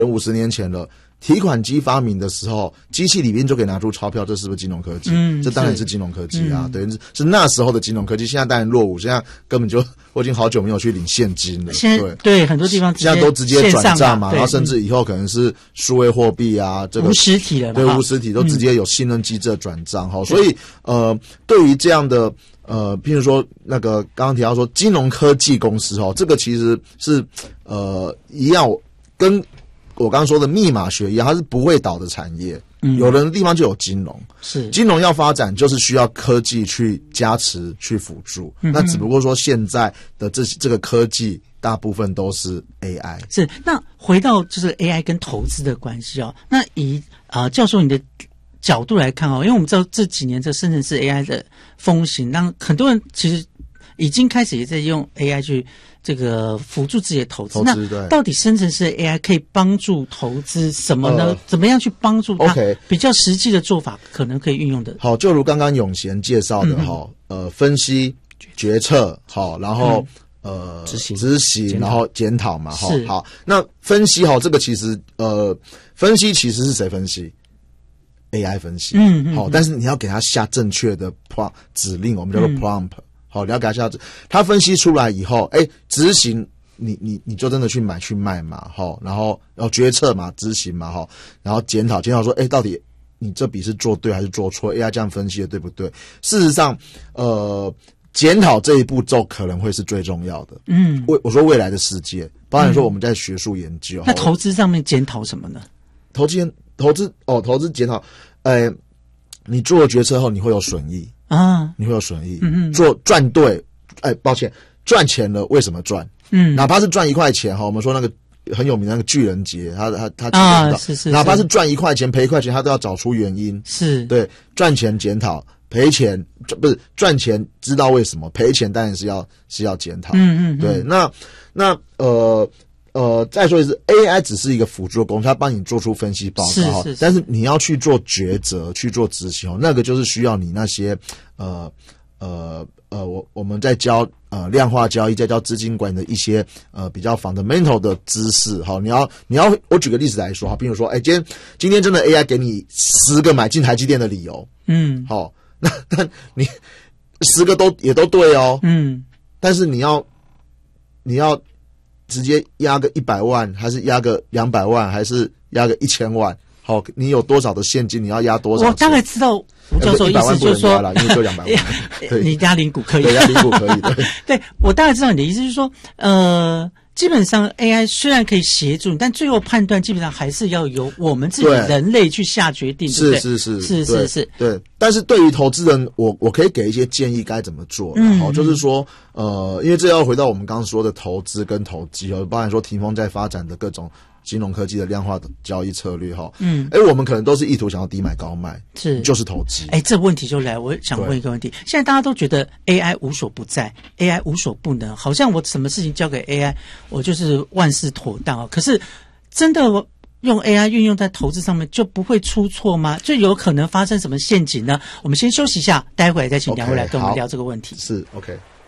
50年前了。提款机发明的时候，机器里面就可以拿出钞票，这是不是金融科技？这当然是金融科技啊，对，是那时候的金融科技。现在当然落伍，现在根本就我已经好久没有去领现金了。 现在对很多地方现在都直接转账嘛，然后甚至以后可能是数位货币啊，这个无实体了， 对，无实体都直接有信任机制的转账哈。所以对于这样的譬如说那个刚刚提到说金融科技公司这个其实是一样跟我刚刚说的密码学一样，它是不会倒的产业。有人的地方就有金融， 是金融要发展，就是需要科技去加持、去辅助。那只不过说现在的这个科技大部分都是 AI。 是，那回到就是 AI 跟投资的关系那以教授你的角度来看因为我们知道这几年这生成式 AI 的风行，让很多人其实已经开始也在用 AI 去这个辅助自己的投资。那到底生成式 AI 可以帮助投资什么呢？怎么样去帮助它？比较实际的做法可能可以运用的。 好，就如刚刚永贤介绍的分析、决策，然后执行，然后检讨嘛，好。那分析这个其实分析其实是谁分析？AI 分析，但是你要给他下正确的指令，我们叫做 prompt。好，了解一下，他分析出来以后，执行你就真的去买去卖嘛，然后决策嘛，执行嘛，然后检讨说，到底你这笔是做对还是做错 ？AI 这样分析的对不对？事实上，检讨这一步骤可能会是最重要的。我说未来的世界，包含说我们在学术研究， 那投资上面检讨什么呢？ 投资检讨，你做了决策后你会有损益。你会有损益，赚对，抱歉，赚钱了为什么赚？哪怕是赚1块钱我们说那个很有名的那个巨人节，他是哪怕是赚1块钱赔1块钱，他都要找出原因。 是对， 赚钱检讨，赔钱不是赚钱知道为什么，赔钱当然是要检讨。对，那再说一次 ，AI 只是一个辅助工具，它帮你做出分析报告，但是你要去做抉择、去做执行那个就是需要你那些我们在教量化交易，在教资金管理的一些比较 fundamental 的知识你要我举个例子来说比如说今天真的 AI 给你10个买进台积电的理由，那你10个也都对但是你要直接压个100万，还是压个200万，还是压个1000万？你有多少的现金？你要压多少？ 我大概知道吴教授意思就是说， 因为就200万， 你压零股可以， 对，压零股可以， 对，我大概知道你的意思就是说，基本上 AI 虽然可以协助，但最后判断基本上还是要由我们自己人类去下决定，对不对？是， 对。但是对于投资人，我可以给一些建议该怎么做。就是说，因为这要回到我们刚刚说的投资跟投机包含说霆锋在发展的各种金融科技的量化的交易策略我们可能都是意图想要低买高卖，就是投机。 这问题就来，我想问一个问题，现在大家都觉得 AI 无所不在， AI 无所不能，好像我什么事情交给 AI 我就是万事妥当可是真的用 AI 运用在投资上面就不会出错吗？就有可能发生什么陷阱呢？我们先休息一下，待会再请两位来跟我们聊这个问题。 是 OK。